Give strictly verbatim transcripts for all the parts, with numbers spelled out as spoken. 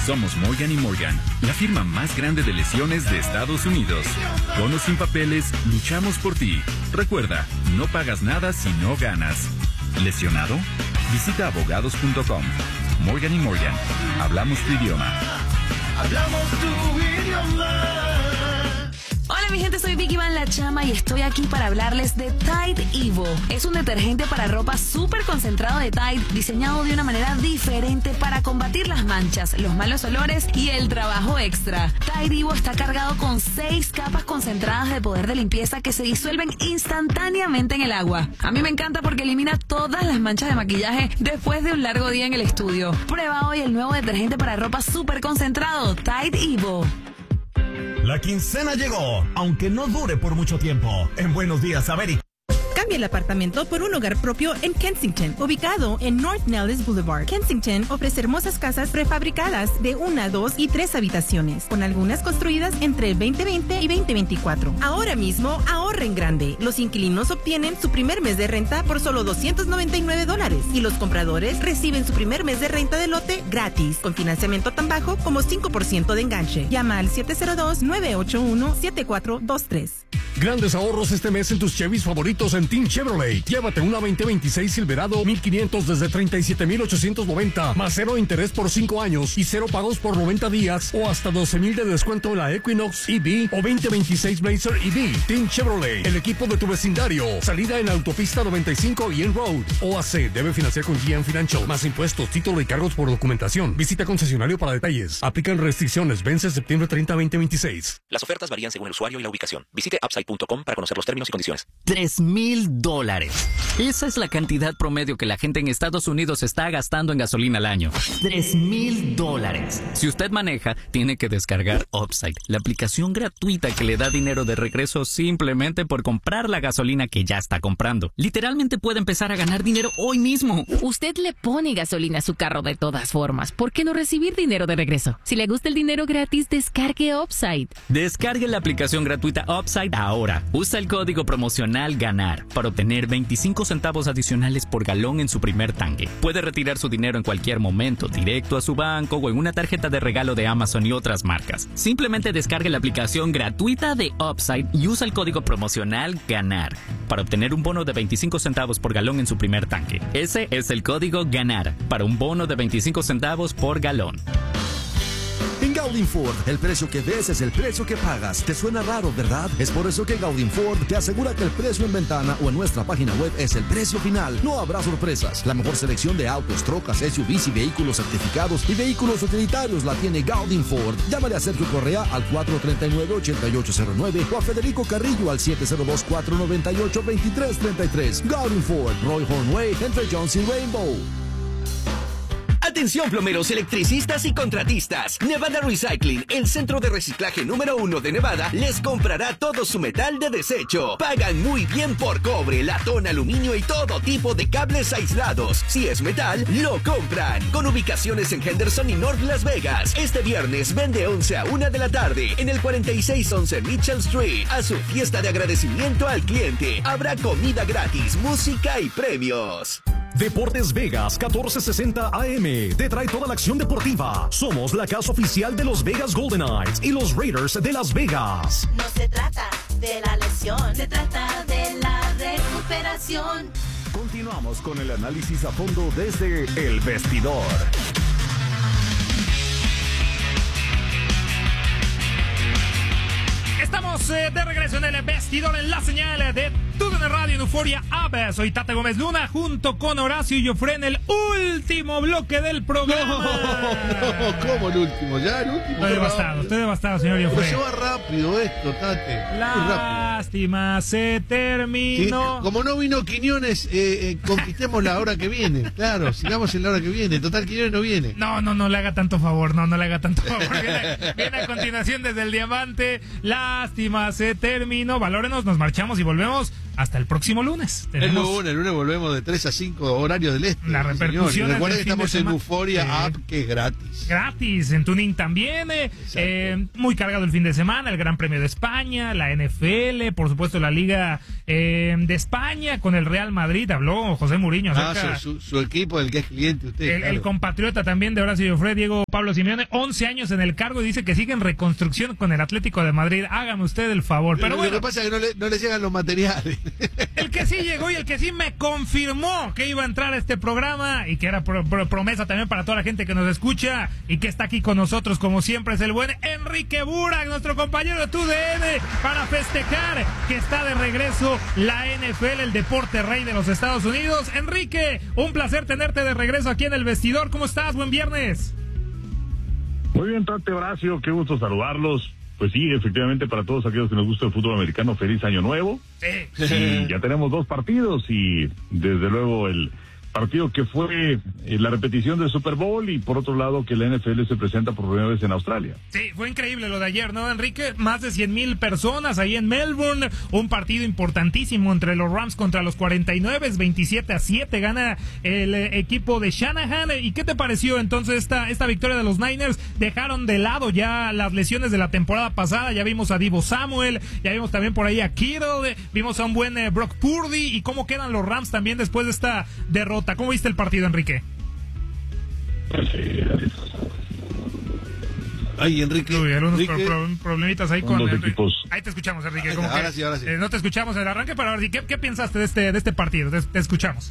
Somos Morgan y Morgan, la firma más grande de lesiones de Estados Unidos. Con o sin papeles, luchamos por ti. Recuerda, no pagas nada si no ganas. ¿Lesionado? Visita abogados punto com. Morgan y Morgan, hablamos tu idioma. Hablamos tu idioma. Hola mi gente, soy Vicky Van La Chama y estoy aquí para hablarles de Tide Evo. Es un detergente para ropa súper concentrado de Tide, diseñado de una manera diferente para combatir las manchas, los malos olores y el trabajo extra. Tide Evo está cargado con seis capas concentradas de poder de limpieza que se disuelven instantáneamente en el agua. A mí me encanta porque elimina todas las manchas de maquillaje después de un largo día en el estudio. Prueba hoy el nuevo detergente para ropa súper concentrado, Tide Evo. La quincena llegó, aunque no dure por mucho tiempo. En Buenos Días, América. Cambia el apartamento por un hogar propio en Kensington, ubicado en North Nellis Boulevard. Kensington ofrece hermosas casas prefabricadas de una, dos y tres habitaciones, con algunas construidas entre el veinte veinte y veinte veinticuatro. Ahora mismo, ahorra en grande. Los inquilinos obtienen su primer mes de renta por solo doscientos noventa y nueve dólares y los compradores reciben su primer mes de renta de lote gratis, con financiamiento tan bajo como cinco por ciento de enganche. Llama al siete cero dos, nueve ocho uno, siete cuatro dos tres. Grandes ahorros este mes en tus Chevys favoritos en Team Chevrolet. Llévate una veinte veintiséis Silverado mil quinientos desde treinta y siete mil ochocientos noventa, más cero interés por cinco años y cero pagos por noventa días, o hasta doce mil de descuento en la Equinox E V o veinte veintiséis Blazer E V. Team Chevrolet, el equipo de tu vecindario. Salida en Autopista noventa y cinco y en Road. O A C debe financiar con G M Financial. Más impuestos, título y cargos por documentación. Visita concesionario para detalles. Aplican restricciones. Vence septiembre treinta, veinte veintiséis. Las ofertas varían según el usuario y la ubicación. Visite upside punto com para conocer los términos y condiciones. Tres mil dólares. Esa es la cantidad promedio que la gente en Estados Unidos está gastando en gasolina al año. Tres mil dólares. Si usted maneja, tiene que descargar Upside, la aplicación gratuita que le da dinero de regreso simplemente por comprar la gasolina que ya está comprando. Literalmente puede empezar a ganar dinero hoy mismo. Usted le pone gasolina a su carro de todas formas. ¿Por qué no recibir dinero de regreso? Si le gusta el dinero gratis, descargue Upside. Descargue la aplicación gratuita Upside ahora. Usa el código promocional GANAR para obtener veinticinco centavos adicionales por galón en su primer tanque. Puede retirar su dinero en cualquier momento, directo a su banco o en una tarjeta de regalo de Amazon y otras marcas. Simplemente descargue la aplicación gratuita de Upside y usa el código promocional GANAR para obtener un bono de veinticinco centavos por galón en su primer tanque. Ese es el código GANAR para un bono de veinticinco centavos por galón. En Gaudin Ford, el precio que ves es el precio que pagas. ¿Te suena raro, verdad? Es por eso que Gaudin Ford te asegura que el precio en ventana o en nuestra página web es el precio final. No habrá sorpresas. La mejor selección de autos, trocas, S U Vs y vehículos certificados y vehículos utilitarios la tiene Gaudin Ford. Llámale a Sergio Correa al cuatro tres nueve, ocho ocho cero nueve o a Federico Carrillo al siete cero dos, cuatro nueve ocho, dos tres tres tres. Gaudin Ford, Roy Hornway, entre Jones y Rainbow. Atención plomeros, electricistas y contratistas. Nevada Recycling, el centro de reciclaje número uno de Nevada, les comprará todo su metal de desecho. Pagan muy bien por cobre, latón, aluminio y todo tipo de cables aislados. Si es metal, lo compran. Con ubicaciones en Henderson y North Las Vegas. Este viernes vende once a una de la tarde en el cuarenta y seis once Mitchell Street. A su fiesta de agradecimiento al cliente. Habrá comida gratis, música y premios. Deportes Vegas catorce sesenta A M te trae toda la acción deportiva. Somos la casa oficial de los Vegas Golden Knights y los Raiders de Las Vegas. No se trata de la lesión, se trata de la recuperación. Continuamos con el análisis a fondo desde El Vestidor. Estamos eh, de regreso en El Vestidor, en la señal de T U D N Radio en Euforia App. Soy Tate Gómez Luna junto con Horacio y Jofre en el último bloque del programa. No, no, ¿cómo el último? Ya el último. Estoy devastado, estoy devastado, señor Jofre. Pero se va rápido esto, Tate. Lástima, se terminó. Sí, como no vino Quiñones, eh, eh, conquistemos la hora que viene. Claro, sigamos en la hora que viene. Total, Quiñones no viene. No, no, no le haga tanto favor, no, no le haga tanto favor. Viene, viene a continuación desde el Diamante. Lástima, se terminó. Valórenos, nos marchamos y volvemos hasta el próximo lunes. Tenemos... El lunes, el lunes volvemos de tres a cinco, horario del este. La repercusión. Recuerden que estamos en Euforia sí. App, que es gratis. Gratis, en Tuning también. Eh, eh, muy cargado el fin de semana, el Gran Premio de España, la N F L, por supuesto la Liga eh, de España con el Real Madrid. Habló José Mourinho acerca... Ah, su, su, su equipo, del que es cliente usted. El, claro. el compatriota también de Horacio Joffre, Diego Pablo Simeone, once años en el cargo y dice que sigue en reconstrucción con el Atlético de Madrid. Hágame usted el favor. Pero lo, bueno, lo que pasa es que no le, no le llegan los materiales. El que sí llegó y el que sí me confirmó que iba a entrar a este programa y que era pro, pro, promesa también para toda la gente que nos escucha y que está aquí con nosotros como siempre es el buen Enrique Burak, nuestro compañero de T U D N, para festejar que está de regreso la N F L, el deporte rey de los Estados Unidos. Enrique, un placer tenerte de regreso aquí en el vestidor. ¿Cómo estás? Buen viernes. Muy bien, Tate, Horacio, qué gusto saludarlos. Pues sí, efectivamente, para todos aquellos que nos gusta el fútbol americano, feliz año nuevo. Sí. Sí, ya tenemos dos partidos y desde luego el partido que fue eh, la repetición del Super Bowl y por otro lado que la N F L se presenta por primera vez en Australia. Sí, fue increíble lo de ayer, ¿no, Enrique? Más de cien mil personas ahí en Melbourne, un partido importantísimo entre los Rams contra los cuarenta y nueve, veintisiete a siete gana el eh, equipo de Shanahan. ¿Y qué te pareció entonces esta, esta victoria de los Niners? Dejaron de lado ya las lesiones de la temporada pasada, ya vimos a Deebo Samuel, ya vimos también por ahí a Kittle, vimos a un buen eh, Brock Purdy, y cómo quedan los Rams también después de esta derrota. ¿Cómo viste el partido, Enrique? Ay, Enrique. Uy, algunos Enrique. pro, pro, problemitas ahí con, con los equipos. Ahí te escuchamos, Enrique. Ahí, ¿Cómo ahora que, sí, ahora sí. Eh, no te escuchamos en el arranque, pero ahora sí, ¿qué, qué pensaste de este, de este partido? Te, te escuchamos.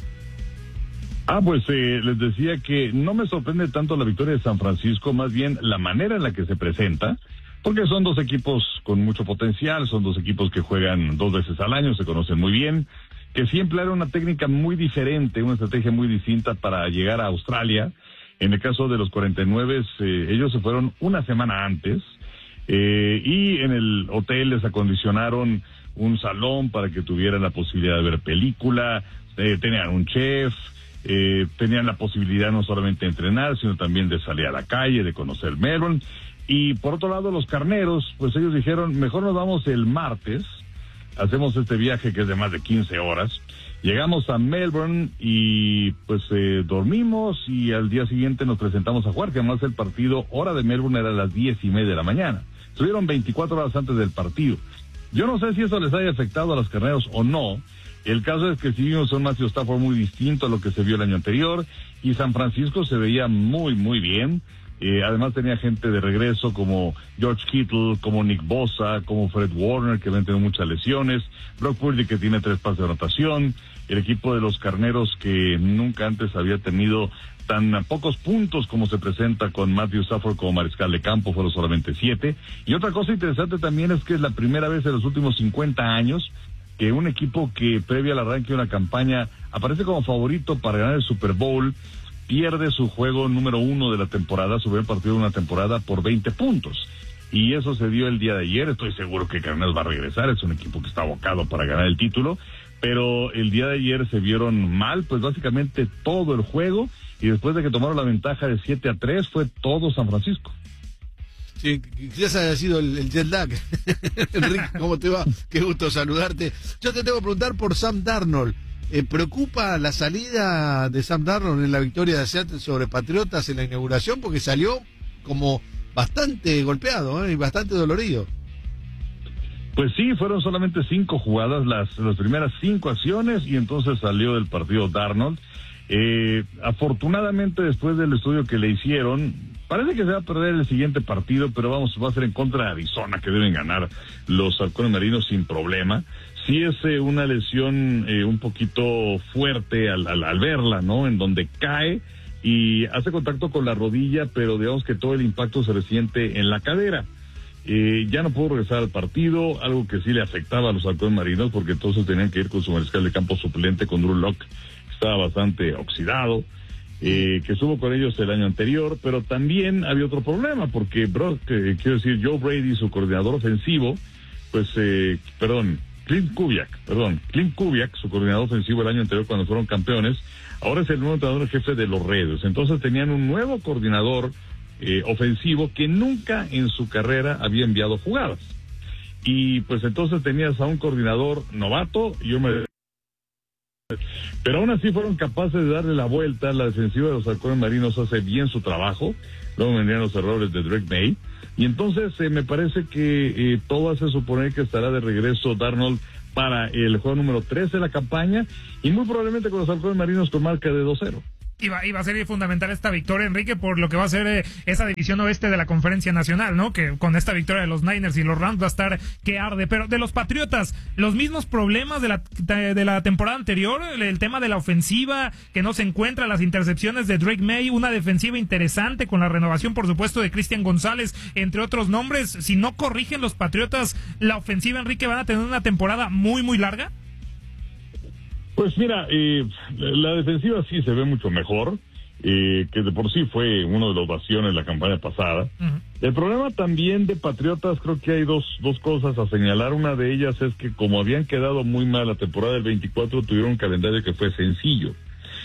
Ah, pues eh, les decía que no me sorprende tanto la victoria de San Francisco, más bien la manera en la que se presenta, porque son dos equipos con mucho potencial, son dos equipos que juegan dos veces al año, se conocen muy bien, que siempre era una técnica muy diferente, una estrategia muy distinta para llegar a Australia. En el caso de los cuarenta y nueve, eh, ellos se fueron una semana antes eh, y en el hotel les acondicionaron un salón para que tuvieran la posibilidad de ver película, eh, tenían un chef, eh, tenían la posibilidad no solamente de entrenar, sino también de salir a la calle, de conocer Melbourne. Y por otro lado, los carneros, pues ellos dijeron, mejor nos vamos el martes, hacemos este viaje que es de más de quince horas, llegamos a Melbourne y pues eh, dormimos y al día siguiente nos presentamos a jugar, que además el partido, hora de Melbourne, era a las diez y media de la mañana. Estuvieron veinticuatro horas antes del partido. Yo no sé si eso les haya afectado a los carneros o no. El caso es que sí vimos un Matthew Stafford muy distinto a lo que se vio el año anterior y San Francisco se veía muy, muy bien. Eh, además tenía gente de regreso como George Kittle, como Nick Bosa, como Fred Warner, que habían tenido muchas lesiones, Brock Purdy, que tiene tres pases de anotación, el equipo de los carneros que nunca antes había tenido tan pocos puntos como se presenta con Matthew Stafford como mariscal de campo, fueron solamente siete. Y otra cosa interesante también es que es la primera vez en los últimos cincuenta años que un equipo que previo al arranque de una campaña aparece como favorito para ganar el Super Bowl, pierde su juego número uno de la temporada, su primer partido de una temporada, por veinte puntos. Y eso se dio el día de ayer. Estoy seguro que Carneros va a regresar, es un equipo que está abocado para ganar el título, pero el día de ayer se vieron mal, pues básicamente todo el juego, y después de que tomaron la ventaja de siete a tres, fue todo San Francisco. Sí, quizás haya sido el, el jet lag. Enrique, ¿cómo te va? Qué gusto saludarte. Yo te tengo que preguntar por Sam Darnold. Eh, ¿Preocupa la salida de Sam Darnold en la victoria de Seattle sobre Patriotas en la inauguración? Porque salió como bastante golpeado, ¿eh? Y bastante dolorido. Pues sí, fueron solamente cinco jugadas, las, las primeras cinco acciones, y entonces salió del partido Darnold. Eh, afortunadamente, después del estudio que le hicieron, parece que se va a perder el siguiente partido, pero vamos, va a ser en contra de Arizona, que deben ganar los halcones marinos sin problema. Sí es eh, una lesión eh, un poquito fuerte al, al, al verla, ¿no? En donde cae y hace contacto con la rodilla, pero digamos que todo el impacto se resiente en la cadera. Eh, ya no pudo regresar al partido, algo que sí le afectaba a los halcones marinos, porque entonces tenían que ir con su mariscal de campo suplente, con Drew Lock, que estaba bastante oxidado, eh, que estuvo con ellos el año anterior, pero también había otro problema, porque Brock, eh, quiero decir, Joe Brady, su coordinador ofensivo, pues, eh, perdón, Clint Kubiak, perdón, Clint Kubiak, su coordinador ofensivo el año anterior cuando fueron campeones, ahora es el nuevo entrenador jefe de los Raiders. Entonces tenían un nuevo coordinador eh, ofensivo que nunca en su carrera había enviado jugadas. y pues entonces tenías a un coordinador novato y yo me... Pero aún así fueron capaces de darle la vuelta. La defensiva de los halcones marinos hace bien su trabajo. Luego vendrían los errores de Drake May. Y entonces eh, me parece que eh, todo hace suponer que estará de regreso Darnold para el juego número tres de la campaña. Y muy probablemente con los halcones marinos con marca de dos cero. Y va, y va a ser fundamental esta victoria, Enrique, por lo que va a ser eh, esa división oeste de la Conferencia Nacional, ¿no? Que con esta victoria de los Niners y los Rams va a estar que arde. Pero de los Patriotas, los mismos problemas de la, de la temporada anterior, el, el tema de la ofensiva que no se encuentra, las intercepciones de Drake May, una defensiva interesante con la renovación, por supuesto, de Cristian González, entre otros nombres. Si no corrigen los Patriotas la ofensiva, Enrique, ¿van a tener una temporada muy, muy larga? Pues mira, eh, la defensiva sí se ve mucho mejor, eh, que de por sí fue uno de los ovaciones la campaña pasada. Uh-huh. El problema también de Patriotas, creo que hay dos, dos cosas a señalar. Una de ellas es que como habían quedado muy mal la temporada del veinticuatro, tuvieron un calendario que fue sencillo.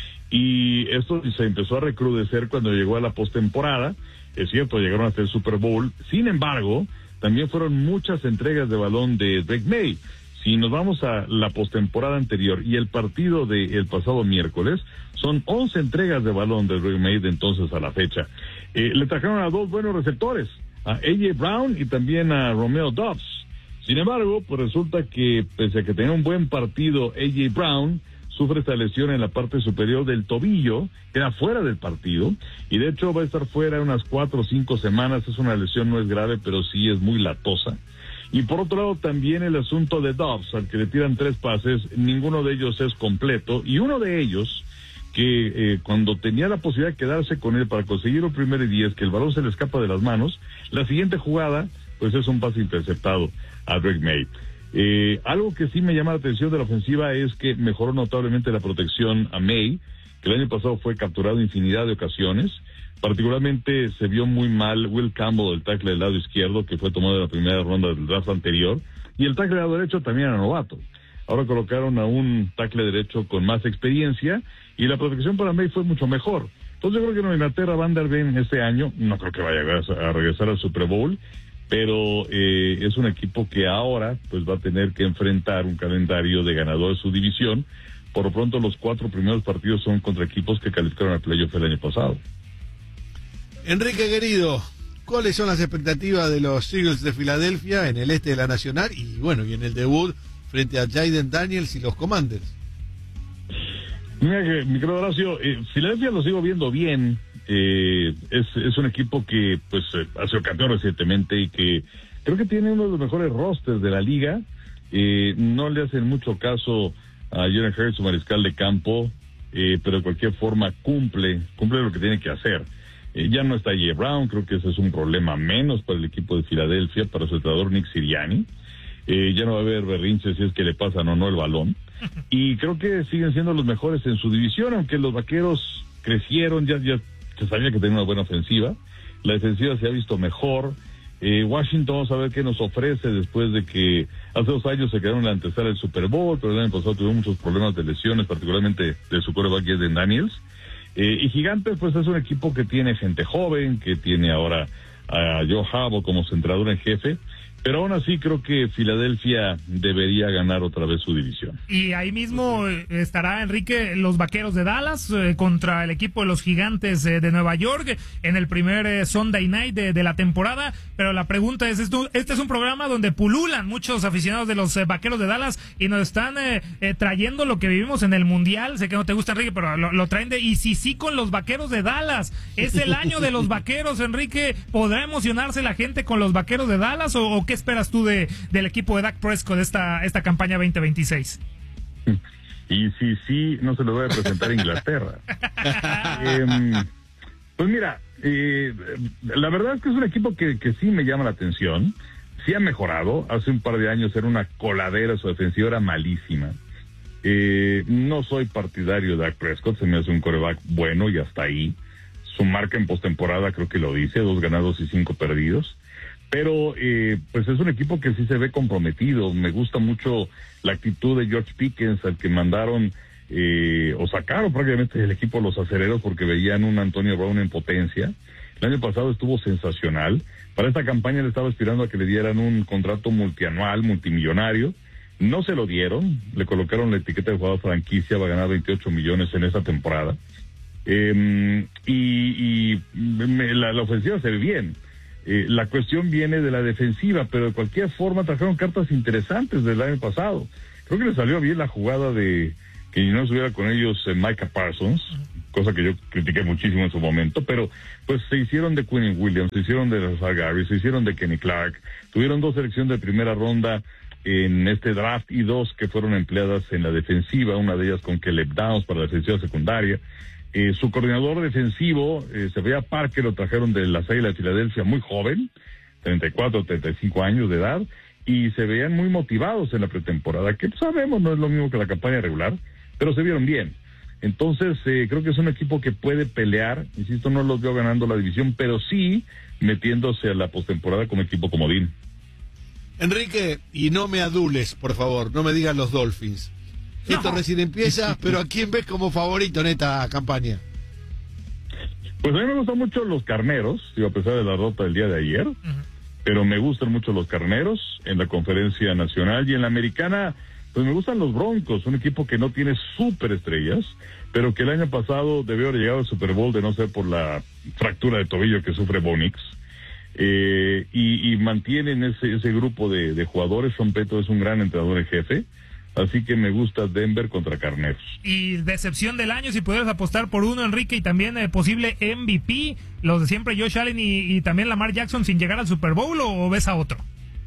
Y esto se empezó a recrudecer cuando llegó a la postemporada. Es cierto, llegaron hasta el Super Bowl. Sin embargo, también fueron muchas entregas de balón de Drake May. Si nos vamos a la postemporada anterior y el partido del pasado miércoles, son once entregas de balón de Drake May de entonces a la fecha. Eh, le trajeron a dos buenos receptores, a A J Brown y también a Romeo Doubs. Sin embargo, pues resulta que pese a que tenía un buen partido, A J Brown sufre esta lesión en la parte superior del tobillo, queda fuera del partido, y de hecho va a estar fuera unas cuatro o cinco semanas. Es una lesión, no es grave, pero sí es muy latosa. Y por otro lado también el asunto de Dobbs, al que le tiran tres pases, ninguno de ellos es completo, y uno de ellos, que eh, cuando tenía la posibilidad de quedarse con él para conseguir un primer y diez, que el balón se le escapa de las manos, la siguiente jugada, pues es un pase interceptado a Drake May. Eh, algo que sí me llama la atención de la ofensiva es que mejoró notablemente la protección a May, que el año pasado fue capturado infinidad de ocasiones. Particularmente se vio muy mal Will Campbell, el tackle del lado izquierdo, que fue tomado en la primera ronda del draft anterior, y el tackle del lado derecho también era novato. Ahora colocaron a un tackle derecho con más experiencia, y la protección para May fue mucho mejor. Entonces yo creo que Nueva Inglaterra va a andar bien este año. No creo que vaya a regresar al Super Bowl, pero eh, es un equipo que ahora pues va a tener que enfrentar un calendario de ganador de su división. Por lo pronto los cuatro primeros partidos son contra equipos que calificaron al playoff el año pasado. Enrique, querido, ¿cuáles son las expectativas de los Eagles de Filadelfia en el este de la Nacional y bueno, y en el debut frente a Jaden Daniels y los Commanders? Mira que, mi querido Horacio, eh, Filadelfia lo sigo viendo bien. Eh, es, es un equipo que pues eh, ha sido campeón recientemente y que creo que tiene uno de los mejores rosters de la liga. Eh, no le hacen mucho caso a Jalen Hurts, su mariscal de campo, eh, pero de cualquier forma cumple, cumple lo que tiene que hacer. Eh, ya no está A J Brown, creo que ese es un problema menos para el equipo de Filadelfia, para su entrenador Nick Sirianni. Eh, ya no va a haber berrinches si es que le pasan o no el balón. Y creo que siguen siendo los mejores en su división, aunque los Vaqueros crecieron, ya, ya se sabía que tenía una buena ofensiva. La defensiva se ha visto mejor. Eh, Washington, vamos a ver qué nos ofrece después de que hace dos años se quedaron en la antesala del Super Bowl, pero el año pasado tuvieron muchos problemas de lesiones, particularmente de su quarterback Jaden Daniels. Eh, y Gigantes, pues es un equipo que tiene gente joven, que tiene ahora a Joe Jabo como centrador en jefe, pero aún así creo que Filadelfia debería ganar otra vez su división. Y ahí mismo estará, Enrique, los Vaqueros de Dallas eh, contra el equipo de los Gigantes eh, de Nueva York en el primer eh, Sunday Night de, de la temporada. Pero la pregunta es, esto, este es un programa donde pululan muchos aficionados de los eh, Vaqueros de Dallas y nos están eh, eh, trayendo lo que vivimos en el Mundial. Sé que no te gusta, Enrique, pero lo, lo traen de y sí, sí con los Vaqueros de Dallas. Es el año de los Vaqueros, Enrique. ¿Podrá emocionarse la gente con los Vaqueros de Dallas o, o qué esperas tú de del equipo de Dak Prescott de esta, esta campaña veinte veintiséis? Y sí, sí, no se lo voy a presentar a Inglaterra. eh, pues mira, eh, la verdad es que es un equipo que, que sí me llama la atención. Sí ha mejorado. Hace un par de años era una coladera, su defensiva era malísima. Eh, no soy partidario de Dak Prescott, se me hace un quarterback bueno y hasta ahí. Su marca en postemporada creo que lo dice, dos ganados y cinco perdidos. Pero eh, pues es un equipo que sí se ve comprometido. Me gusta mucho la actitud de George Pickens, al que mandaron eh, o sacaron prácticamente del equipo los acereros porque veían un Antonio Brown en potencia. El año pasado estuvo sensacional. Para esta campaña le estaba aspirando a que le dieran un contrato multianual, multimillonario. No se lo dieron, le colocaron la etiqueta de jugador franquicia, va a ganar veintiocho millones en esta temporada. Eh, y y me, la, la ofensiva se ve bien. Eh, la cuestión viene de la defensiva, pero de cualquier forma trajeron cartas interesantes del año pasado. Creo que le salió bien la jugada de que no estuviera con ellos eh, Micah Parsons, cosa que yo critiqué muchísimo en su momento, pero pues se hicieron de Quinn Williams, se hicieron de Lazar Gary, se hicieron de Kenny Clark, tuvieron dos selecciones de primera ronda en este draft y dos que fueron empleadas en la defensiva, una de ellas con Caleb Downs para la defensiva secundaria. Eh, su coordinador defensivo, eh, se veía Parker, lo trajeron de las Águilas de Filadelfia muy joven, treinta y cuatro, treinta y cinco años de edad, y se veían muy motivados en la pretemporada, que sabemos no es lo mismo que la campaña regular, pero se vieron bien. Entonces, eh, creo que es un equipo que puede pelear, insisto, no los veo ganando la división, pero sí metiéndose a la postemporada como equipo comodín. Enrique, y no me adules, por favor, no me digas los Dolphins. Esto no. Recién empieza, pero ¿a quién ves como favorito en esta campaña? Pues a mí me gustan mucho los Carneros, digo, a pesar de la derrota del día de ayer, uh-huh. pero me gustan mucho los Carneros en la Conferencia Nacional y en la Americana, pues me gustan los Broncos, un equipo que no tiene súper estrellas, pero que el año pasado debió haber llegado al Super Bowl de no ser por la fractura de tobillo que sufre Bo Nix. Eh, y, y mantienen ese, ese grupo de, de jugadores. Sean Payton es un gran entrenador en jefe, así que me gusta Denver contra Carneros. Y decepción del año, si pudieras apostar por uno, Enrique, y también eh, posible M V P, los de siempre Josh Allen y, y también Lamar Jackson sin llegar al Super Bowl, ¿o, o ves a otro?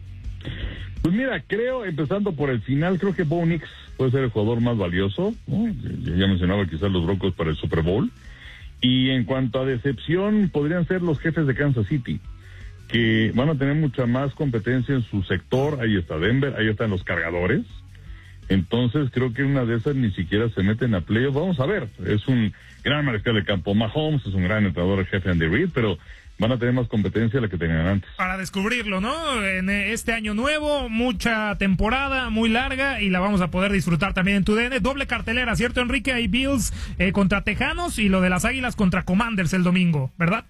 Pues mira, creo, empezando por el final, creo que Bo Nix puede ser el jugador más valioso, ¿no? Ya mencionaba quizás los Broncos para el Super Bowl. Y en cuanto a decepción, podrían ser los Jefes de Kansas City, que van a tener mucha más competencia en su sector. Ahí está Denver, ahí están los Cargadores. Entonces creo que una de esas ni siquiera se meten a playoffs. Vamos a ver, es un gran mariscal de campo Mahomes, es un gran entrenador el jefe Andy Reid, pero van a tener más competencia de la que tenían antes. Para descubrirlo, ¿no? En este año nuevo, mucha temporada, muy larga, y la vamos a poder disfrutar también en tu D N. Doble cartelera, ¿cierto, Enrique? Hay Bills eh, contra Tejanos y lo de las Águilas contra Commanders el domingo, ¿verdad?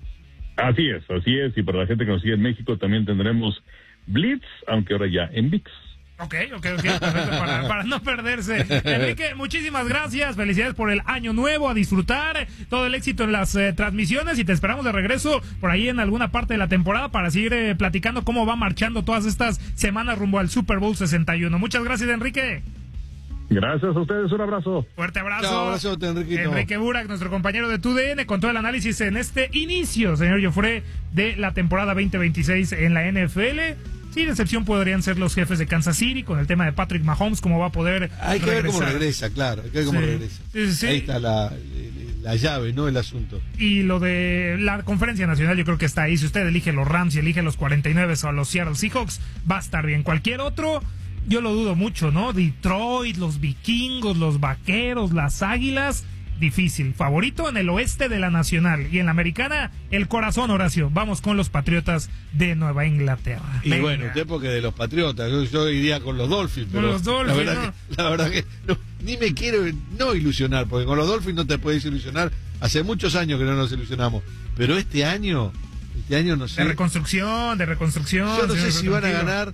Así es, así es, y para la gente que nos sigue en México también tendremos Blitz, aunque ahora ya en V I X. Ok, ok, ok, perfecto, para, para no perderse. Enrique, muchísimas gracias, felicidades por el año nuevo, a disfrutar, todo el éxito en las eh, transmisiones, y te esperamos de regreso por ahí en alguna parte de la temporada para seguir eh, platicando cómo va marchando todas estas semanas rumbo al Super Bowl sesenta y uno. Muchas gracias, Enrique. Gracias a ustedes, un abrazo. Fuerte abrazo. Chao, abrazo, Enrique. Enrique Burak, nuestro compañero de tu D N, con todo el análisis en este inicio, señor Joffre, de la temporada veinte veintiséis en la N F L. Sí, de excepción podrían ser los Jefes de Kansas City, con el tema de Patrick Mahomes, cómo va a poder Hay que regresar. ver cómo regresa, claro, hay que ver cómo sí. regresa. Sí, sí. Ahí está la, la llave, ¿no? El asunto. Y lo de la Conferencia Nacional, yo creo que está ahí. Si usted elige los Rams y elige los cuarenta y nueve o los Seattle Seahawks, va a estar bien. Cualquier otro, yo lo dudo mucho, ¿no? Detroit, los Vikingos, los Vaqueros, las Águilas, difícil. Favorito en el oeste de la Nacional, y en la Americana, el corazón, Horacio. Vamos con los Patriotas de Nueva Inglaterra. Y Venga. bueno, usted porque de los Patriotas, yo, yo iría con los Dolphins, pero con los Dolphins, la verdad ¿no? que, la verdad que no, ni me quiero no ilusionar, porque con los Dolphins no te puedes ilusionar. Hace muchos años que no nos ilusionamos, pero este año, este año no sé. De reconstrucción, de reconstrucción. Yo no sé si van a tranquilo. ganar.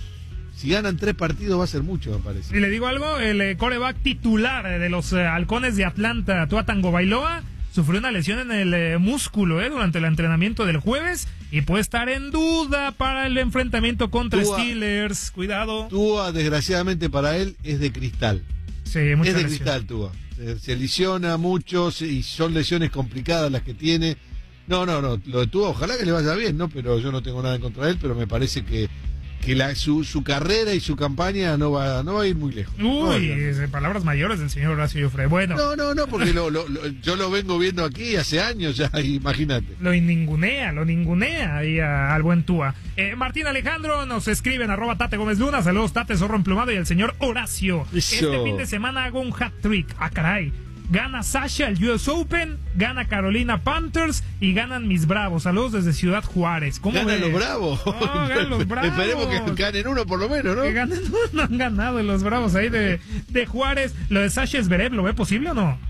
Si ganan tres partidos va a ser mucho, me parece. Y le digo algo, el eh, quarterback titular eh, de los eh, Halcones de Atlanta, Tua Tagovailoa, sufrió una lesión en el eh, músculo eh, durante el entrenamiento del jueves, y puede estar en duda para el enfrentamiento contra Tua, Steelers. Cuidado. Tua, desgraciadamente para él, es de cristal. Sí, es de lesión. cristal, Tua. Se, se lesiona mucho y son lesiones complicadas las que tiene. No, no, no. Lo de Tua, ojalá que le vaya bien, ¿no? Pero yo no tengo nada en contra de él, pero me parece que que la, su, su carrera y su campaña no va no va a ir muy lejos. Uy, no, no, palabras mayores del señor Horacio Joffre. Bueno. No, no, no, porque lo, lo, lo, yo lo vengo viendo aquí hace años ya, imagínate. Lo ningunea, lo ningunea ahí a, al buen Tua. Eh, Martín Alejandro nos escribe en arroba Tate Gómez Luna. Saludos, Tate, Zorro Emplumado, y el señor Horacio. Eso. Este fin de semana hago un hat-trick. Ah, caray. Gana Sasha el U S Open, gana Carolina Panthers y ganan mis Bravos. Saludos desde Ciudad Juárez. ¿Cómo ganan los Bravos? No, ganan los Bravos. Esperemos que ganen uno por lo menos, ¿no? Que ganen uno, han ganado los Bravos ahí de, de Juárez. Lo de Sasha Zverev, ¿lo ve posible o no?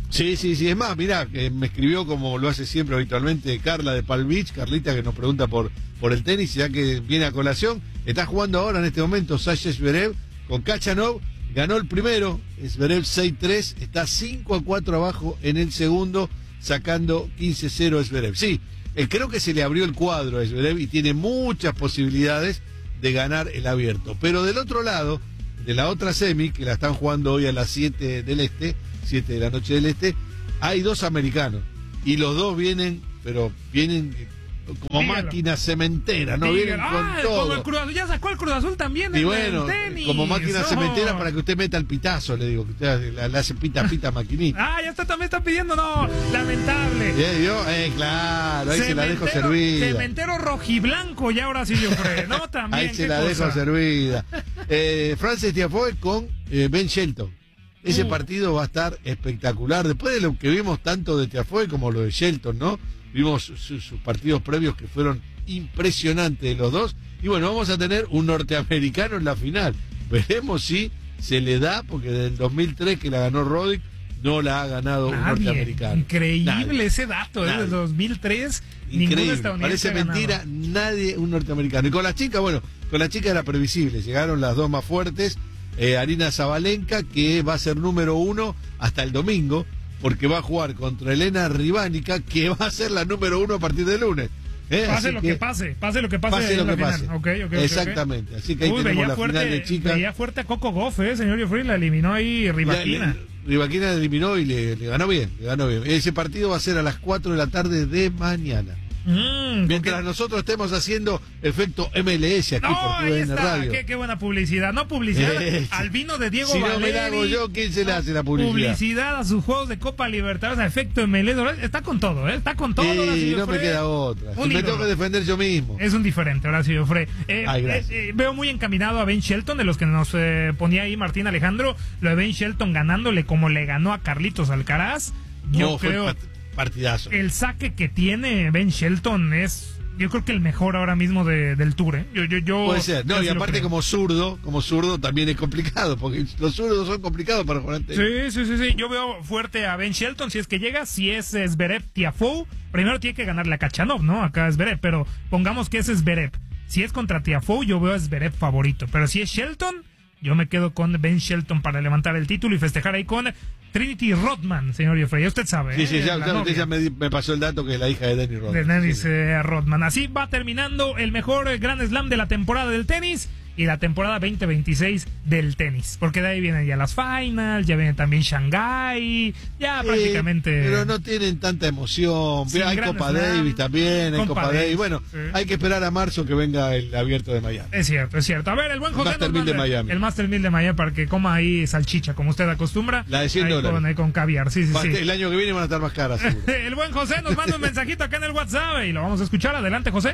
Sí, sí, sí. Es más, mirá, que me escribió como lo hace siempre habitualmente Carla de Palm Beach, Carlita, que nos pregunta por, por el tenis, ya que viene a colación. Está jugando ahora en este momento Sasha Zverev con Khachanov. Ganó el primero, Zverev seis tres, está cinco a cuatro abajo en el segundo, sacando quince cero a Zverev. Sí, eh, creo que se le abrió el cuadro a Zverev y tiene muchas posibilidades de ganar el abierto. Pero del otro lado, de la otra semi, que la están jugando hoy a las siete del este, siete de la noche del este, hay dos americanos. Y los dos vienen, pero vienen como Dígalo. máquina cementera, ¿no? Dígalo. Vienen con Ah, todo. como el Cruz Azul, ya sacó el Cruz Azul también Y en bueno, el tenis. como máquina Oh. cementera para que usted meta el pitazo, le digo, que usted le, le hace pita, pita, maquinita. Ah, ya está, también está pidiendo, no, lamentable. Eh, yo, eh, claro, ahí se la dejo Cementero- servida. Cementero rojiblanco, ya ahora sí yo creo, ¿no? También, Ahí se qué la dejo cosa. servida. Eh, Frances Tiafoe con eh, Ben Shelton. Ese Uh. partido va a estar espectacular. Después de lo que vimos tanto de Tiafoe como lo de Shelton, ¿no? Vimos sus, sus partidos previos que fueron impresionantes de los dos. Y bueno, vamos a tener un norteamericano en la final. Veremos si se le da, porque desde el dos mil tres que la ganó Roddick, no la ha ganado un Nadie. norteamericano. Increíble Nadie. ese dato, Nadie. desde el dos mil tres, ningún Increíble, estadounidense parece ha ganado. mentira, nadie un norteamericano. Y con las chicas, bueno, con las chicas era previsible, llegaron las dos más fuertes, eh, Arina Zabalenka, que va a ser número uno hasta el domingo, porque va a jugar contra Elena Ribánica, que va a ser la número uno a partir del lunes. Eh, Pase así lo que, pase, pase lo que pase, pase en lo la que final. pase. Okay, okay, Exactamente, okay. así que ahí Uy, tenemos veía la fuerte, final de chicas. Veía fuerte a Coco Goff, eh, señor Jeffrey, la eliminó ahí Rivaquina. La- le- Rivaquina eliminó y le, le ganó bien, le ganó bien. Ese partido va a ser a las cuatro de la tarde de mañana. Mm, Mientras porque- nosotros estemos haciendo efecto M L S aquí No, por ahí T V N está, Radio. qué, qué buena publicidad. No publicidad Eh, al vino de Diego si no Valeri. me la hago yo, ¿quién se le hace la publicidad? Publicidad a sus juegos de Copa Libertadores, a efecto M L S. Está con todo, ¿eh? Está con todo. Sí, Horacio no me Fred. queda otra. Un Si me ídolo. tengo que defender yo mismo. Es un diferente, Horacio Fred. Eh, Ay, gracias. eh, eh, veo muy encaminado a Ben Shelton, de los que nos eh, ponía ahí Martín Alejandro. Lo de Ben Shelton ganándole como le ganó a Carlitos Alcaraz. Yo No, fue creo part- partidazo. el saque que tiene Ben Shelton es, yo creo que el mejor ahora mismo de, del Tour. ¿eh? Yo, yo, yo, Puede ser. No, yo y sí lo aparte creo. como zurdo, como zurdo también es complicado, porque los zurdos son complicados para jugar ante Sí, sí, sí, sí. Yo veo fuerte a Ben Shelton si es que llega. Si es Zverev Tiafoe, primero tiene que ganarle a Khachanov, ¿no? Acá es Zverev, pero pongamos que es Zverev. Si es contra Tiafoe, yo veo a Zverev favorito. Pero si es Shelton, yo me quedo con Ben Shelton para levantar el título y festejar ahí con Trinity Rodman, señor Jeffrey. Usted sabe. Sí, sí, ¿eh? ya, La ya- novia usted ya me, di- me pasó el dato que es la hija de Denny Rodman. de Dennis Sí, sí. eh, Rodman. Así va terminando el mejor eh, Grand Slam de la temporada del tenis y la temporada veinte veintiséis del tenis. Porque de ahí vienen ya las finals, ya viene también Shanghái, ya Eh, prácticamente... pero no tienen tanta emoción. Sin hay Grand Copa Slam, Davis también, hay Copa Copa Davis, Davis. Bueno, sí. hay que esperar a marzo que venga el abierto de Miami. Es cierto, es cierto. A ver, el buen El José Master nos mil de manda- Miami. El Master mil de Miami para que coma ahí salchicha, como usted acostumbra. La de cien Ahí dólares. Con, ahí con caviar, sí, sí, Va- sí. El año que viene van a estar más caras, seguro. El buen José nos manda un mensajito acá en el WhatsApp y lo vamos a escuchar. Adelante, José.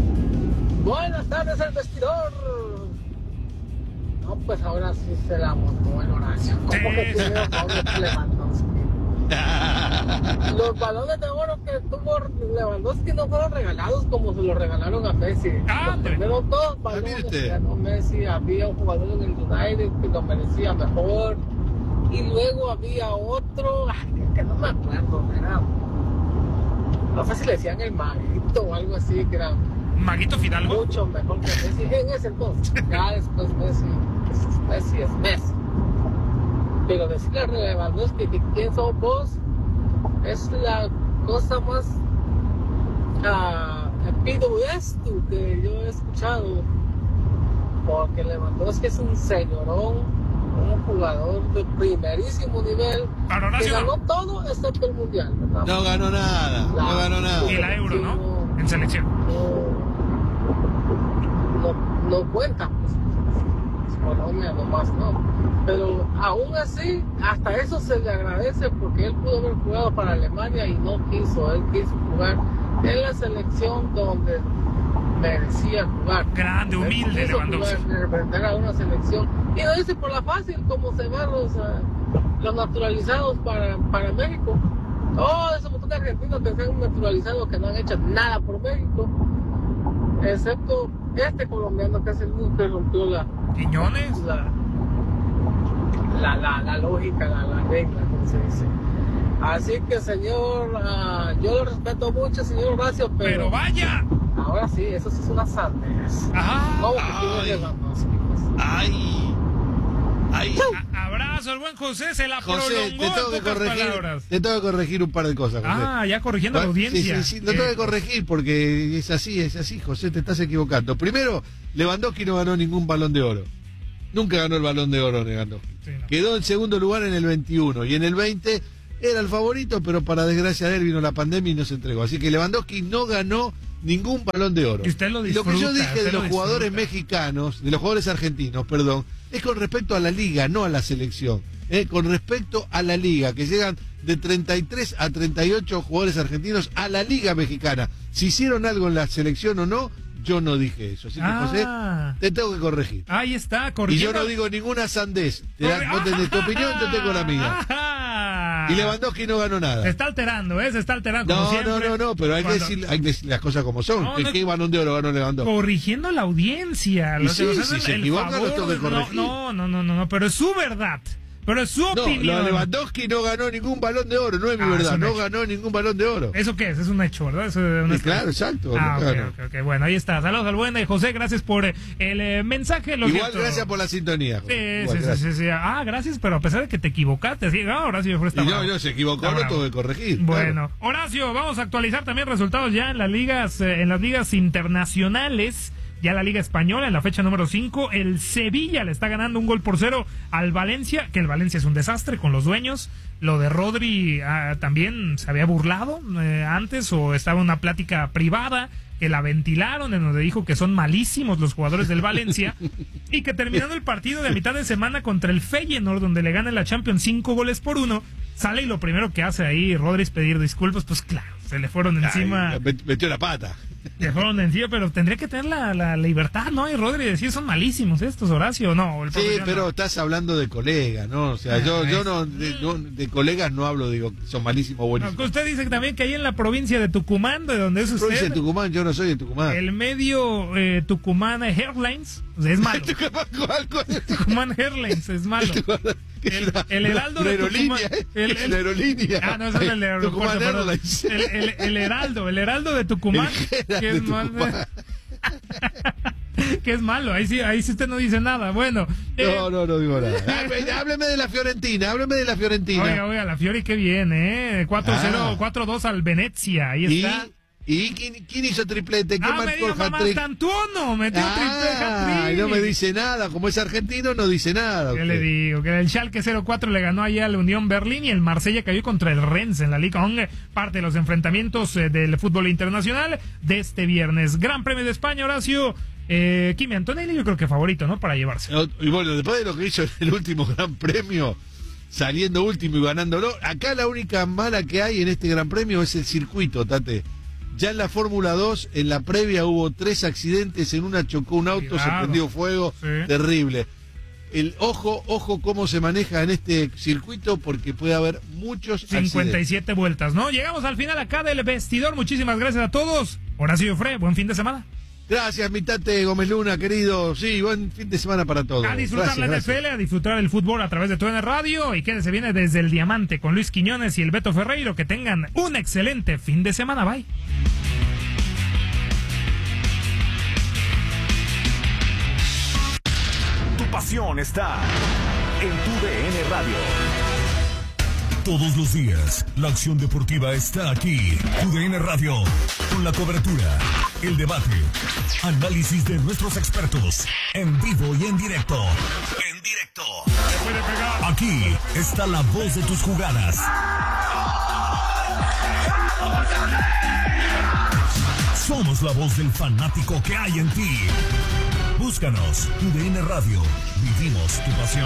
Buenas tardes, el vestidor. No, pues ahora sí se la montó el Horacio. ¿Cómo que tiene los balones Lewandowski? Los balones de oro que tuvo Lewandowski no fueron regalados como se los regalaron a Messi. Ah, Los primeros dos balones que ganó Messi, había un jugador en el United que lo merecía mejor. Y luego había otro, ay, que no me acuerdo, era, no sé si le decían el Maguito o algo así, que era Maguito Fidalgo. mucho mejor que Messi en ese entonces. Ya después Messi, pues, Messi es Messi. Pero decirle a Lewandowski que quién sos vos es la cosa más uh, piduesto que yo he escuchado. Porque Lewandowski es un señorón, un jugador de primerísimo nivel que ganó todo excepto el mundial, ¿verdad? No ganó nada, no ganó nada. Y la Euro, ¿no? En selección. No, no cuenta, pues, Colombia nomás no. Pero aún así, hasta eso se le agradece porque él pudo haber jugado para Alemania y no quiso. Él quiso jugar en la selección donde merecía jugar. Grande, humilde, Él quiso Lewandowski. jugar, representar a una selección. Y lo dice por la fácil, como se van los, uh, los naturalizados para, para México. Todo ese montón de argentinos que se han naturalizado que no han hecho nada por México. Excepto este colombiano que es el único que rompió la... ¿Quiñones? La, la, la, la lógica, la, la regla, como se dice. Así que, señor, uh, yo lo respeto mucho, señor Horacio, pero... ¡Pero vaya! Ahora sí, eso sí es una sandez. Ajá. ¿Cómo que tiene Lewandowski? ¡Ay! ¡Ay! A- abrazo, el buen José, se la José, prolongó te tengo, en que pocas corregir, palabras. te tengo que corregir un par de cosas, José. Ah, ya corrigiendo a la audiencia. Sí, sí, sí, lo tengo que corregir porque es así, es así, José, te estás equivocando. Primero, Lewandowski no ganó ningún Balón de Oro. Nunca ganó el Balón de Oro Lewandowski. Sí, no. Quedó en segundo lugar en el veintiuno y en el veinte era el favorito, pero para desgracia de él vino la pandemia y no se entregó. Así que Lewandowski no ganó ningún Balón de Oro. Y usted lo Y disfruta. lo que yo dije usted de lo los jugadores disfruta. mexicanos, de los jugadores argentinos, perdón, es con respecto a la liga, no a la selección. ¿eh? Con respecto a la liga, que llegan de treinta y tres a treinta y ocho jugadores argentinos a la liga mexicana. Si hicieron algo en la selección o no, yo no dije eso. Así que, Ah. José, te tengo que corregir. Ahí está, Y corrigiendo. yo no digo ninguna sandez. Te Corre- das- vos tenés tu opinión, yo tengo la mía. Ajá. Y Lewandowski no ganó nada. Se está alterando, ¿eh? Se está alterando. como No, siempre. no, no, no, pero hay que, Cuando- decir, hay que decir las cosas como son. No, ¿Qué, no- ¿Qué balón de oro ganó Lewandowski? Corrigiendo a la audiencia. Y Los sí, que nos si hacen se el equivoca, favor los tengo que de- corregir. No, no, no, no, no, pero es su verdad. Pero es su No, opinión. lo de Lewandowski no ganó ningún balón de oro, no es mi Ah, es verdad, un no hecho. ganó ningún balón de oro. ¿Eso qué es? Es un hecho, ¿verdad? Eso es una- Sí, claro, exacto. Ah, no ok, ganó. ok, ok. Bueno, ahí está. Saludos al buen de José. Gracias por eh, el eh, mensaje. Lo Igual cierto- gracias por la sintonía. Sí, José. sí, Igual, sí, gracias. sí, sí. Ah, gracias, pero a pesar de que te equivocaste, sí, ah, Horacio fue esta Y no, bravo. no, se equivocó, Está lo bravo. tuve que corregir. Bueno, Horacio, vamos a actualizar también resultados ya en las ligas, eh, en las ligas internacionales. Ya la Liga Española, en la fecha número cinco, el Sevilla le está ganando un gol por cero al Valencia, que el Valencia es un desastre con los dueños. Lo de Rodri ah, también se había burlado eh, antes, o estaba en una plática privada que la ventilaron, en donde dijo que son malísimos los jugadores del Valencia, y que terminando el partido de mitad de semana contra el Feyenoord, donde le gana la Champions cinco goles por uno, sale y lo primero que hace ahí Rodri es pedir disculpas. Pues claro, se le fueron encima. Ay, met- metió la pata. Le fueron encima, pero tendría que tener la, la libertad, ¿no? Y Rodri decir, son malísimos estos, Horacio, no. El Sí, profesional. pero estás hablando de colegas, ¿no? O sea, yo, Ah, yo es- no de, no, de colegas no hablo, digo, que son malísimos o No, buenísimos. que usted dice que también que ahí en la provincia de Tucumán, de donde es usted, Provincia de Tucumán, yo no soy de Tucumán. el medio eh, Tucumán Airlines, o sea, es malo. ¿Cuál, cuál? Tucumán Airlines es malo. El, el Heraldo Una de Tucumán. aerolínea, ¿eh? El, Es una aerolínea. Ah, no, eso es el aeropuerto, Tucumán perdón. Airlines. El, el, el Heraldo, el Heraldo de Tucumán. El que de es malo. Tucumán. Que es malo, ahí sí, ahí sí usted no dice nada. Bueno. eh, No, no, no digo nada. Há- Hábleme de la Fiorentina, hábleme de la Fiorentina. Oiga, oiga, la Fiori qué bien, ¿eh? cuatro cero, Ah. cuatro dos al Venezia, ahí ¿Y, está. ¿y quién, quién hizo triplete? ¿Quién Ah, me marcó diga el mamá hat-trick? Tantuono, metió un triple Ah, hat-trick. no me dice nada. Como es argentino, no dice nada. ¿Qué usted. le digo? Que el Schalke cero cuatro le ganó allá al Unión Berlín y el Marsella cayó contra el Rennes en la Liga Hong, parte de los enfrentamientos eh, del fútbol internacional de este viernes. Gran Premio de España, Horacio. Eh, Kimi Antonelli yo creo que favorito, ¿no? Para llevarse. Y bueno, después de lo que hizo en el último Gran Premio, saliendo último y ganándolo, acá la única mala que hay en este Gran Premio es el circuito, Tate. Ya en la Fórmula dos, en la previa hubo tres accidentes, en una chocó un auto, se Cuidado. prendió fuego, Sí. terrible. El ojo, ojo cómo se maneja en este circuito porque puede haber muchos cincuenta y siete accidentes. vueltas, ¿no? Llegamos al final acá del vestidor. Muchísimas gracias a todos. Horacio Fre, buen fin de semana. Gracias, mi Tate Gómez Luna, querido. Sí, buen fin de semana para todos. A disfrutar Gracias, la N F L, gracias. a disfrutar el fútbol a través de T N Radio. Y quédese viene desde el Diamante con Luis Quiñones y el Beto Ferreiro. Que tengan un excelente fin de semana. Bye. Tu pasión está en tu D N Radio. Todos los días, la acción deportiva está aquí. U D N Radio, con la cobertura, el debate, análisis de nuestros expertos, en vivo y en directo. En directo. Aquí está la voz de tus jugadas. Somos la voz del fanático que hay en ti. Búscanos, U D N Radio. Vivimos tu pasión.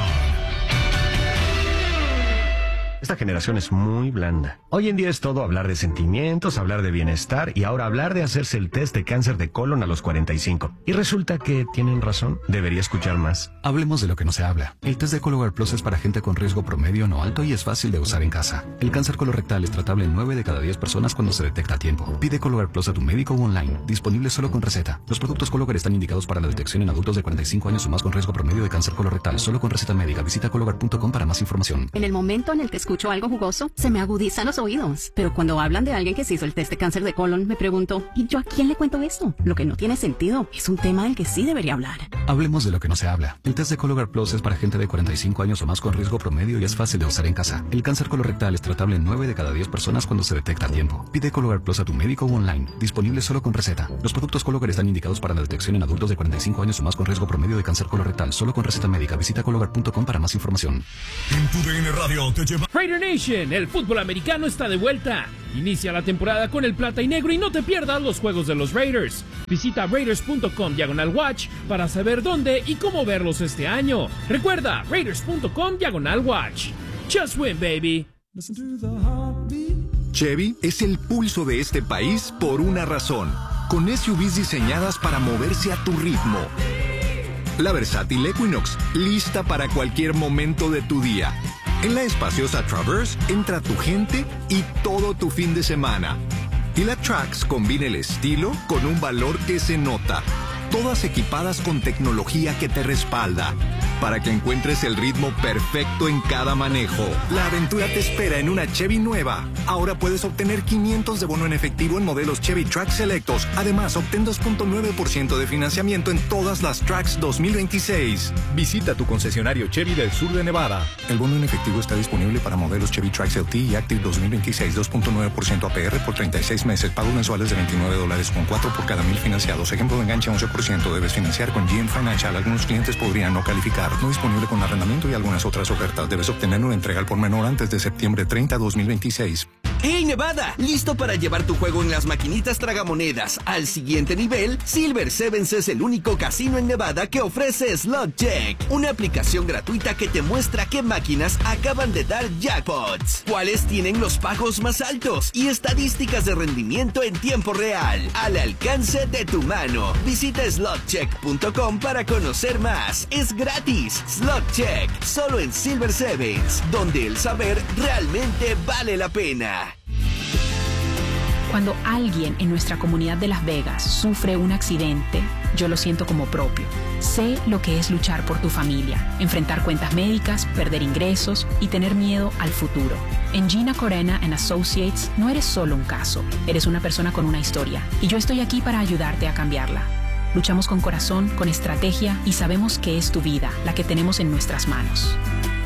Esta generación es muy blanda. Hoy en día es todo hablar de sentimientos, hablar de bienestar y ahora hablar de hacerse el test de cáncer de colon a los cuarenta y cinco. Y resulta que tienen razón. Debería escuchar más. Hablemos de lo que no se habla. El test de Cologuard Plus es para gente con riesgo promedio no alto y es fácil de usar en casa. El cáncer colorectal es tratable en nueve de cada diez personas cuando se detecta a tiempo. Pide Cologuard Plus a tu médico o online. Disponible solo con receta. Los productos Cologuard están indicados para la detección en adultos de cuarenta y cinco años o más con riesgo promedio de cáncer colorectal. Solo con receta médica. Visita cologuard punto com para más información. En el momento en el que escuchas escucho algo jugoso, se me agudizan los oídos. Pero cuando hablan de alguien que se hizo el test de cáncer de colon, me pregunto, ¿y yo a quién le cuento esto? Lo que no tiene sentido. Es un tema del que sí debería hablar. Hablemos de lo que no se habla. El test de Cologuard Plus es para gente de cuarenta y cinco años o más con riesgo promedio y es fácil de usar en casa. El cáncer colorectal es tratable en nueve de cada diez personas cuando se detecta a tiempo. Pide Cologuard Plus a tu médico o online. Disponible solo con receta. Los productos Cologuard están indicados para la detección en adultos de cuarenta y cinco años o más con riesgo promedio de cáncer colorectal. Solo con receta médica. Visita cologuard punto com para más información. En tu D N Radio te lleva... Raider Nation, el fútbol americano está de vuelta. Inicia la temporada con el plata y negro y no te pierdas los juegos de los Raiders. Visita raiders punto com diagonal watch para saber dónde y cómo verlos este año. Recuerda, raiders punto com diagonal watch. Just win, baby. Chevy es el pulso de este país por una razón. Con S U Vs diseñadas para moverse a tu ritmo. La versátil Equinox, lista para cualquier momento de tu día. En la espaciosa Traverse entra tu gente y todo tu fin de semana. Y la Trax combina el estilo con un valor que se nota. Todas equipadas con tecnología que te respalda, para que encuentres el ritmo perfecto en cada manejo. La aventura te espera en una Chevy nueva. Ahora puedes obtener quinientos de bono en efectivo en modelos Chevy Trax selectos. Además, obtén dos punto nueve por ciento de financiamiento en todas las Trax dos mil veintiséis. Visita tu concesionario Chevy del sur de Nevada. El bono en efectivo está disponible para modelos Chevy Trax L T y Active dos mil veintiséis, dos punto nueve por ciento A P R por treinta y seis meses. Pagos mensuales de veintinueve dólares con cuatro por cada mil financiados. Ejemplo de enganche once por ciento. Debes financiar con G M Financial. Algunos clientes podrían no calificar. No disponible con arrendamiento y algunas otras ofertas. Debes obtener una entrega al por menor antes de septiembre treinta, dos mil veintiséis. ¡Hey, Nevada! ¿Listo para llevar tu juego en las maquinitas tragamonedas al siguiente nivel? Silver Sevens es el único casino en Nevada que ofrece Slot Check, una aplicación gratuita que te muestra qué máquinas acaban de dar jackpots, cuáles tienen los pagos más altos y estadísticas de rendimiento en tiempo real, al alcance de tu mano. Visita slot check punto com para conocer más. Es gratis. Slot Check, solo en Silver Sevens, donde el saber realmente vale la pena. Cuando alguien en nuestra comunidad de Las Vegas sufre un accidente, yo lo siento como propio. Sé lo que es luchar por tu familia, enfrentar cuentas médicas, perder ingresos y tener miedo al futuro. En Gina Corena and Associates no eres solo un caso, eres una persona con una historia y yo estoy aquí para ayudarte a cambiarla. Luchamos con corazón, con estrategia y sabemos que es tu vida la que tenemos en nuestras manos.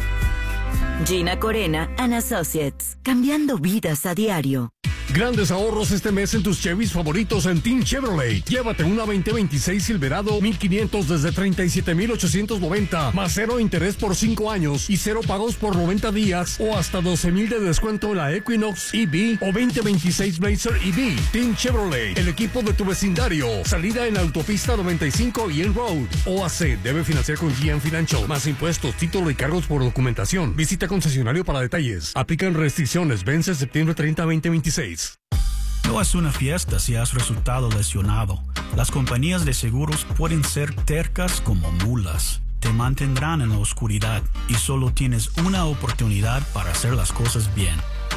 Gina Corena and Associates, cambiando vidas a diario. Grandes ahorros este mes en tus Chevys favoritos en Team Chevrolet. Llévate una veinte veintiséis Silverado mil quinientos desde treinta y siete mil ochocientos noventa, más cero interés por cinco años y cero pagos por noventa días o hasta doce mil de descuento en la Equinox E V o veinte veintiséis Blazer E V. Team Chevrolet, el equipo de tu vecindario. Salida en la autopista noventa y cinco y en Road. O A C debe financiar con G M Financial. Más impuestos, título y cargos por documentación. Visita concesionario para detalles. Aplican restricciones. Vence septiembre treinta, veinte veintiséis. No es una fiesta si has resultado lesionado. Las compañías de seguros pueden ser tercas como mulas. Te mantendrán en la oscuridad y solo tienes una oportunidad para hacer las cosas bien.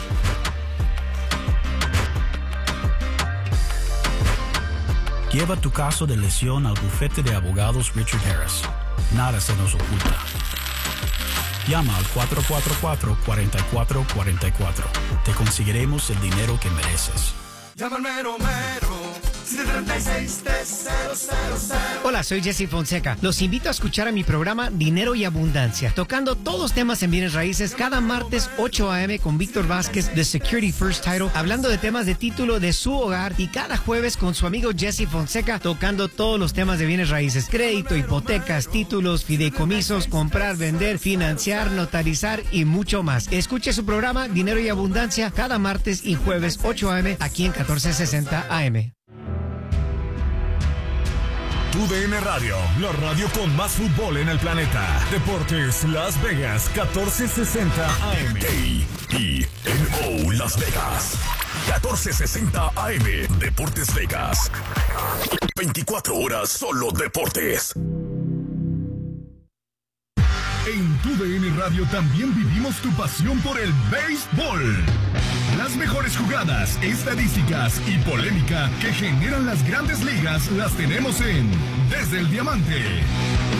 Lleva tu caso de lesión al bufete de abogados Richard Harris. Nada se nos oculta. Llama al cuatro cuatro cuatro, cuatro cuatro cuatro cuatro. Te conseguiremos el dinero que mereces. Llama al mero mero, siete tres seis, tres cero cero cero. Hola, soy Jesse Fonseca. Los invito a escuchar a mi programa Dinero y Abundancia, tocando todos los temas en bienes raíces cada martes ocho a eme con Víctor Vázquez de Security First Title, hablando de temas de título de su hogar, y cada jueves con su amigo Jesse Fonseca tocando todos los temas de bienes raíces: crédito, hipotecas, títulos, fideicomisos, comprar, vender, financiar, notarizar y mucho más. Escuche su programa Dinero y Abundancia cada martes y jueves ocho a eme aquí en catorce sesenta A M. Tu D N Radio, la radio con más fútbol en el planeta. Deportes Las Vegas, catorce sesenta A M. A E N O Las Vegas, catorce sesenta A M. Deportes Vegas. veinticuatro horas solo deportes. En Tu D N Radio también vivimos tu pasión por el béisbol. Las mejores jugadas, estadísticas y polémica que generan las grandes ligas las tenemos en Desde el Diamante.